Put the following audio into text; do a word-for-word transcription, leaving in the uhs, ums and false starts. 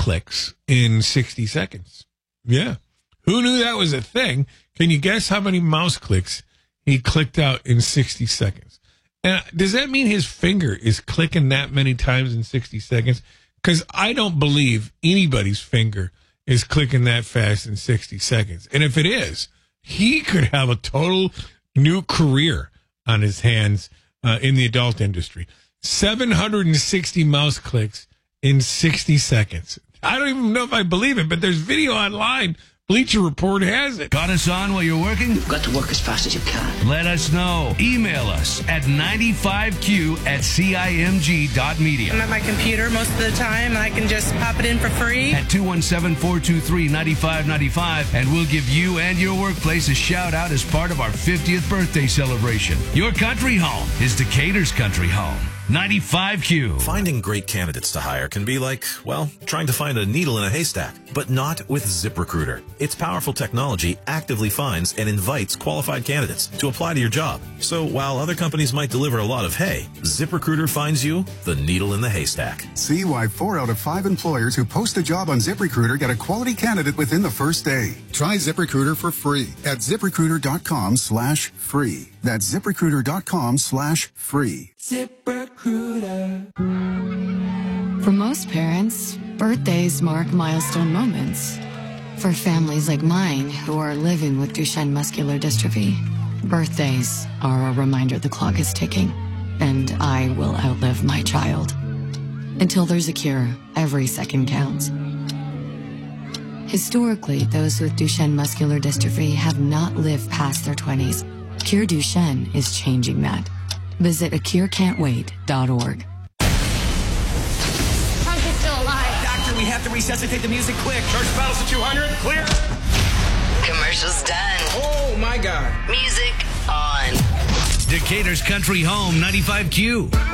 clicks in sixty seconds. Yeah. Who knew that was a thing? Can you guess how many mouse clicks he clicked out in sixty seconds? And does that mean his finger is clicking that many times in sixty seconds? Because I don't believe anybody's finger is clicking that fast in sixty seconds. And if it is, he could have a total new career on his hands uh, in the adult industry. seven hundred sixty mouse clicks in sixty seconds. I don't even know if I believe it, but there's video online. Bleacher Report has it. Got us on while you're working? You've got to work as fast as you can. Let us know. Email us at ninety-five Q at C I M G dot media. I'm at my computer most of the time, and I can just pop it in for free. At two one seven, four two three, nine five nine five, and we'll give you and your workplace a shout out as part of our fiftieth birthday celebration. Your country home is Decatur's country home. ninety-five Q. Finding great candidates to hire can be like, well, trying to find a needle in a haystack, but not with ZipRecruiter. Its powerful technology actively finds and invites qualified candidates to apply to your job. So while other companies might deliver a lot of hay, ZipRecruiter finds you the needle in the haystack. See why four out of five employers who post a job on ZipRecruiter get a quality candidate within the first day. Try ZipRecruiter for free at ZipRecruiter.com slash free. That's ZipRecruiter.com slash free. ZipRecruiter. For most parents, birthdays mark milestone moments. For families like mine who are living with Duchenne muscular dystrophy, birthdays are a reminder the clock is ticking, and I will outlive my child. Until there's a cure, every second counts. Historically, those with Duchenne muscular dystrophy have not lived past their twenties. Cure Duchenne is changing that. Visit a cure can't wait dot org. Pumpkin's still alive. Doctor, we have to resuscitate the music quick. Charge bottles to two hundred. Clear. Commercials done. Oh, my God. Music on. Decatur's country home, ninety-five Q.